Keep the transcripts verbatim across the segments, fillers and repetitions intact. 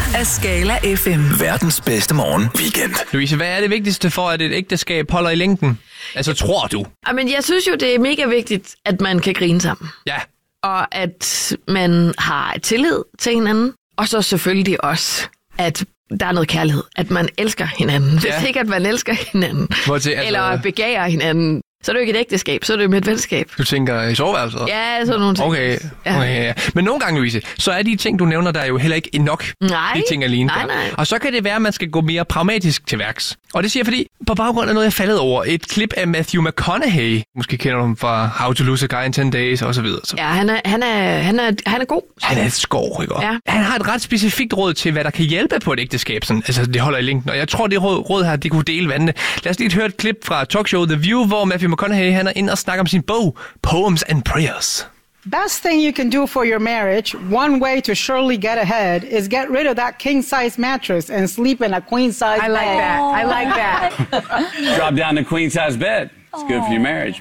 af Skala F M. Verdens bedste morgen weekend. Louise, hvad er det vigtigste for, at et ægteskab holder i længden? Altså, tror du? Men jeg synes jo, det er mega vigtigt, at man kan grine sammen. Ja. Og at man har tillid til hinanden. Og så selvfølgelig også, at der er noget kærlighed. At man elsker hinanden. Hvis Ja. ikke, at man elsker hinanden. Hvortil, altså, Eller begærer hinanden. Så er det jo ikke et ægteskab, så er det jo med et venskab. Du tænker i soveværelset? Ja, sådan nogle ting. Okay, Ja. okay, ja. Men nogle gange, Louise, så er de ting, du nævner, der er jo heller ikke nok. Nej, de ting alene nej, gør. nej. Og så kan det være, at man skal gå mere pragmatisk til værks. Og det siger jeg, fordi på baggrund af noget, jeg faldet over. Et klip af Matthew McConaughey. Måske kender du ham fra How to Lose a Guy in ten days og så videre. Så. Ja, han er, han er, han er, han er god. Han er et skov, ikke? Ja. Han har et ret specifikt råd til, hvad der kan hjælpe på et ægteskab. Sådan. Altså, det holder i længden. Og jeg tror, det råd, råd her, det kunne dele vandene. Lad os lige høre et klip fra talkshowet The View, hvor Matthew McConaughey han er inde og snakker om sin bog, Poems and Prayers. Best thing you can do for your marriage, one way to surely get ahead, is get rid of that king-size mattress and sleep in a queen-size bed. I like that. I like that. Drop down to queen-size bed. It's good for your marriage.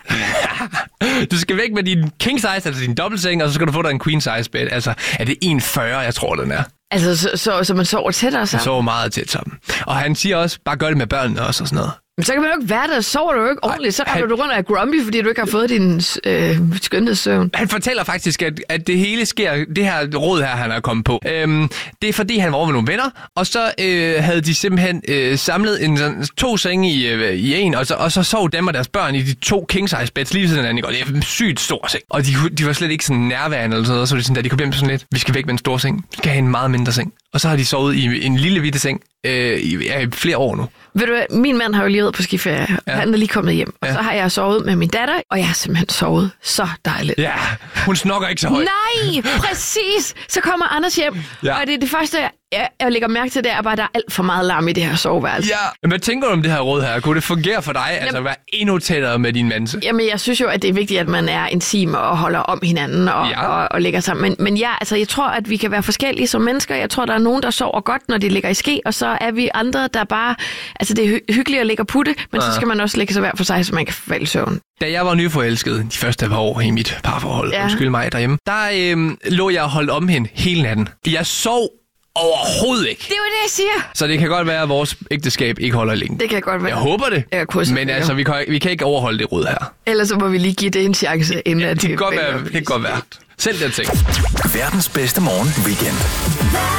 Du skal væk med din king size, altså din dobbeltseng, og så skal du få dig en queen size bed. Altså, er det en komma fyrre, jeg tror, den er. Altså, så, så, så man sover tættere Jeg sammen. sover meget tæt sammen. Og han siger også, bare gør det med børnene også og sådan noget. Men så kan man jo ikke være der, så sover du jo ikke ordentligt. Så han- render du rundt og er grumpy, fordi du ikke har fået din øh, skønhedssøvn. Han fortæller faktisk, at, at det hele sker, det her råd her, han er kommet på. Øhm, det er fordi, han var over med nogle venner, og så øh, havde de simpelthen øh, samlet en, sådan, to senge i, øh, i en, og så, og så sov dem og deres børn i de to king-size beds lige ved siden af hinanden. Og det er en sygt stor seng. Og de, de var slet ikke sådan nærværende eller sådan noget, så var det sådan, da de kom hjem sådan lidt, vi skal væk med en stor seng, vi skal have en meget mindre seng. Og så har de sovet i en lille bitte seng øh, i, ja, i flere år nu. Ved du hvad, min mand har jo lige været på skiferie. Ja. Han er lige kommet hjem. Og Ja. så har jeg sovet med min datter, og jeg har simpelthen sovet så dejligt. Ja, hun snokker ikke så højt. Nej, præcis! Så kommer Anders hjem, Ja. ja. og det er det første, jeg, jeg, jeg lægger mærke til, det er bare, at der er alt for meget larm i det her soveværelse. Ja, men hvad tænker du om det her råd her? Kunne det fungere for dig, altså at være endnu tættere med din mand? Jamen, jeg synes jo, at det er vigtigt, at man er intim og holder om hinanden og, Ja. og, og ligger sammen. Men, men ja, altså, jeg tror, at vi kan være forskellige som mennesker. Jeg tror, der er nogen, der sover godt, når de ligger i ske, og så er vi andre, der bare... Altså, det er hy- hyggeligt at ligge og putte, men ja. så skal man også lægge sig hver for sig, så man kan falde i søvn. Da jeg var nyforelsket de første par år i mit parforhold, ja. Ja. undskyld mig derhjemme, der øhm, lå jeg og holdt om hende hele natten. Jeg sov overhovedet ikke. Det er jo det, jeg siger. Så det kan godt være, at vores ægteskab ikke holder længe. Det kan godt være. Jeg håber det, Jeg krydser men fingre. altså, vi kan, vi kan ikke overholde det råd her. Ellers så må vi lige give det en chance, inden at Det kan godt vælger være, at det blive kan godt være. Selv den ting. Verdens bedste morgen weekend.